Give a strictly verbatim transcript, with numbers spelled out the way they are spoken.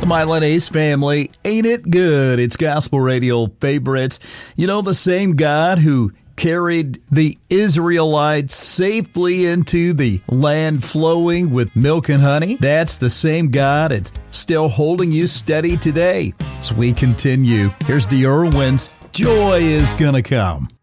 Milanese family, ain't it good? It's Gospel Radio Favorites. You know, the same God who carried the Israelites safely into the land flowing with milk and honey, that's the same God that's still holding you steady today. As we continue, here's the Irwins. Joy is gonna come.